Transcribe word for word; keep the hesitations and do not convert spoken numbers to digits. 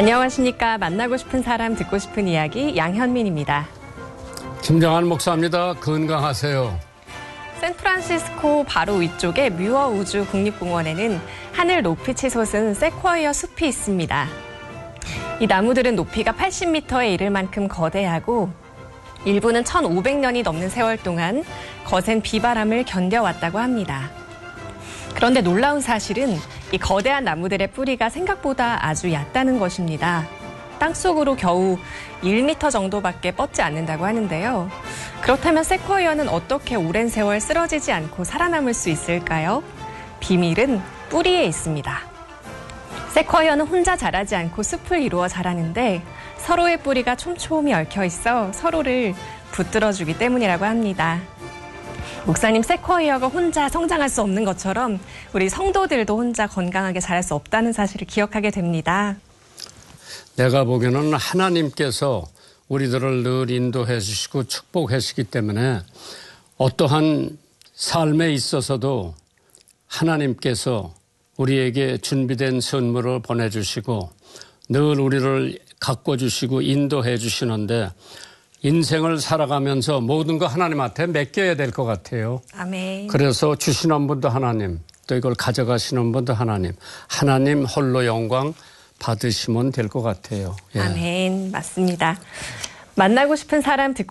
안녕하십니까. 만나고 싶은 사람 듣고 싶은 이야기 양현민입니다. 김정한 목사입니다. 건강하세요. 샌프란시스코 바로 위쪽의 뮤어 우주 국립공원에는 하늘 높이 치솟은 세쿼이어 숲이 있습니다. 이 나무들은 높이가 팔십 미터에 이를 만큼 거대하고 일부는 천오백 년이 넘는 세월 동안 거센 비바람을 견뎌왔다고 합니다. 그런데 놀라운 사실은 이 거대한 나무들의 뿌리가 생각보다 아주 얕다는 것입니다. 땅속으로 겨우 일 미터 정도밖에 뻗지 않는다고 하는데요. 그렇다면 세쿼이어는 어떻게 오랜 세월 쓰러지지 않고 살아남을 수 있을까요? 비밀은 뿌리에 있습니다. 세쿼이어는 혼자 자라지 않고 숲을 이루어 자라는데 서로의 뿌리가 촘촘히 얽혀 있어 서로를 붙들어주기 때문이라고 합니다. 목사님, 세쿼이어가 혼자 성장할 수 없는 것처럼 우리 성도들도 혼자 건강하게 자랄 수 없다는 사실을 기억하게 됩니다. 내가 보기에는 하나님께서 우리들을 늘 인도해 주시고 축복해 주시기 때문에 어떠한 삶에 있어서도 하나님께서 우리에게 준비된 선물을 보내주시고 늘 우리를 가꿔주시고 인도해 주시는데 인생을 살아가면서 모든 거 하나님한테 맡겨야 될 것 같아요. 아멘. 그래서 주시는 분도 하나님, 또 이걸 가져가시는 분도 하나님, 하나님 홀로 영광 받으시면 될 것 같아요. 예. 아멘. 맞습니다. 만나고 싶은 사람 듣고